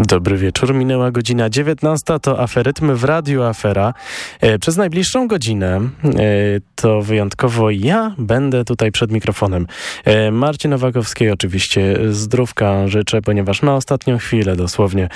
Dobry wieczór, minęła godzina 19, to Aferytmy w Radiu Afera. Przez najbliższą godzinę to wyjątkowo ja będę tutaj przed mikrofonem. Marcin Nowakowskiej oczywiście zdrówka życzę, ponieważ na ostatnią chwilę dosłownie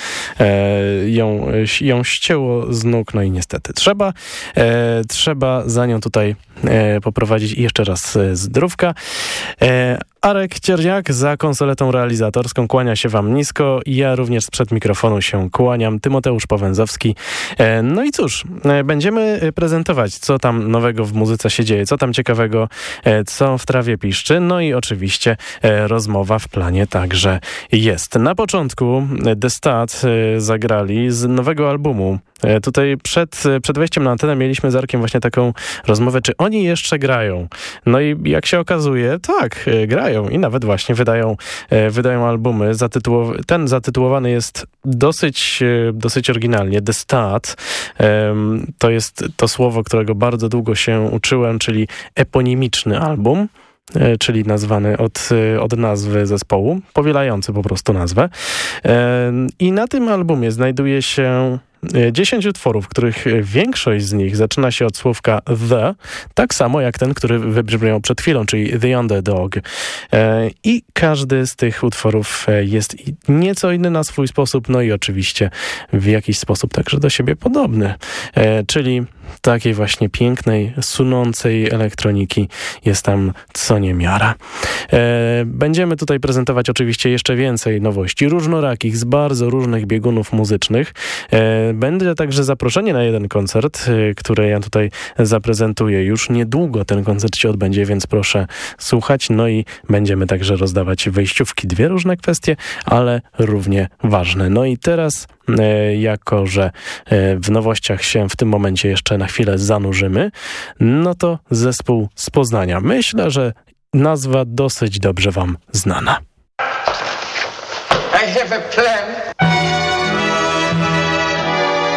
ją ścięło z nóg, no i niestety trzeba za nią tutaj poprowadzić jeszcze raz zdrówka. Arek Cierniak za konsoletą realizatorską kłania się wam nisko. Ja również sprzed mikrofonu się kłaniam. Tymoteusz Powęzowski. No i cóż, będziemy prezentować, co tam nowego w muzyce się dzieje, co tam ciekawego, co w trawie piszczy. No i oczywiście rozmowa w planie także jest. Na początku The Stat zagrali z nowego albumu. Tutaj przed wejściem na antenę mieliśmy z Arkiem właśnie taką rozmowę, czy oni jeszcze grają. No i jak się okazuje, tak, grają i nawet właśnie wydają albumy. Ten zatytułowany jest dosyć oryginalnie. The Stat to jest to słowo, którego bardzo długo się uczyłem, czyli eponimiczny album, czyli nazwany od nazwy zespołu, powielający po prostu nazwę. I na tym albumie znajduje się 10 utworów, których większość z nich zaczyna się od słówka the, tak samo jak ten, który wybrzmiał przed chwilą, czyli The Underdog. I każdy z tych utworów jest nieco inny na swój sposób, no i oczywiście w jakiś sposób także do siebie podobny. Czyli takiej właśnie pięknej, sunącej elektroniki jest tam co niemiara. Będziemy tutaj prezentować oczywiście jeszcze więcej nowości, różnorakich, z bardzo różnych biegunów muzycznych. Będzie także zaproszenie na jeden koncert, który ja tutaj zaprezentuję. Już niedługo ten koncert się odbędzie, więc proszę słuchać. No i będziemy także rozdawać wejściówki. 2 różne kwestie, ale równie ważne. No i teraz, jako że w nowościach się w tym momencie jeszcze na chwilę zanurzymy, no to zespół z Poznania. Myślę, że nazwa dosyć dobrze wam znana. I have a plan.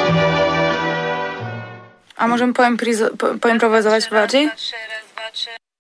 A możemy poimprowizować bardziej?